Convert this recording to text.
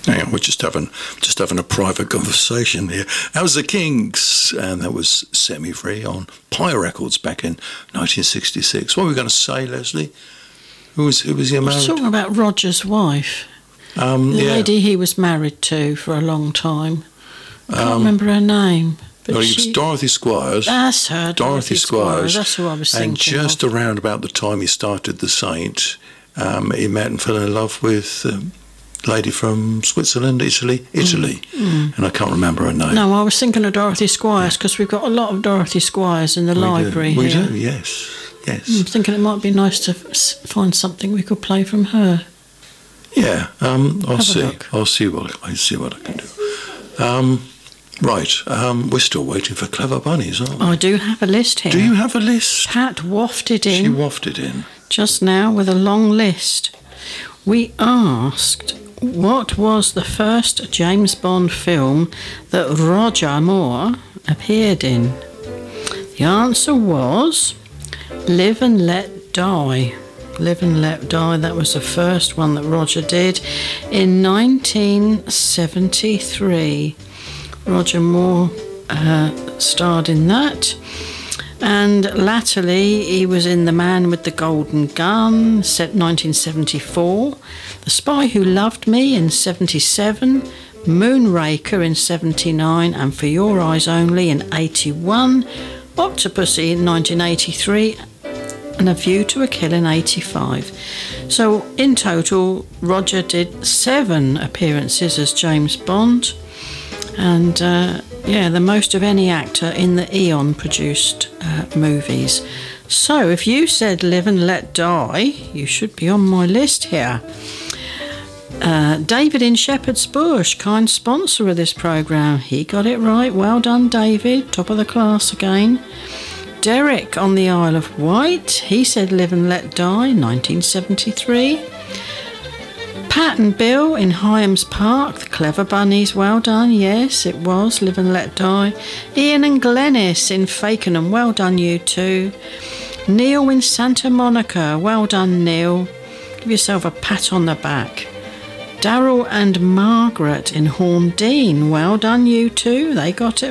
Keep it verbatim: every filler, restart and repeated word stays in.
Hang on, we're just having just having a private conversation here. That was the Kinks, and that was Set Me Free on Pie Records back in nineteen sixty-six. What were we going to say, Leslie? Who was who was he married? I was talking about Roger's wife, um, the yeah. lady he was married to for a long time. I can't Um, remember her name. But Well, she, it was Dorothy Squires. That's her, Dorothy, Dorothy Squires. That's who I was And thinking just of. around about the time he started The Saint, um, he met and fell in love with um, a lady from Switzerland, Italy, Italy, Mm. Mm. and I can't remember her name. No, I was thinking of Dorothy Squires because we've got a lot of Dorothy Squires in the we library do. We here. do, yes, yes. I'm thinking it might be nice to f- find something we could play from her. Yeah, um, I'll Have a see. look. I'll see what I see what I can do. Um, right, um, we're still waiting for Clever Bunnies, aren't we? I do have a list here. Do you have a list? Pat wafted in She wafted in. just now with a long list. We asked what was the first James Bond film that Roger Moore appeared in. The answer was Live and Let Die. Live and Let Die, that was the first one that Roger did in nineteen seventy-three. Roger Moore uh, starred in that. And latterly, he was in The Man with the Golden Gun, set nineteen seventy-four, The Spy Who Loved Me in seventy-seven, Moonraker in seventy-nine, and For Your Eyes Only in eighty-one, Octopussy in nineteen eighty-three, and A View to a Kill in eighty-five. So in total, Roger did seven appearances as James Bond, and uh, yeah, the most of any actor in the Eon produced uh, movies. So if you said Live and Let Die, you should be on my list here. Uh, David in Shepherd's Bush, kind sponsor of this programme. He got it right. Well done, David. Top of the class again. Derek on the Isle of Wight. He said Live and Let Die, nineteen seventy-three. Pat and Bill in Hyams Park, the Clever Bunnies, well done, yes, it was, Live and Let Die. Ian and Glennis in Fakenham, well done you two. Neil in Santa Monica, well done Neil. Give yourself a pat on the back. Daryl and Margaret in Horndean, well done you two, they got it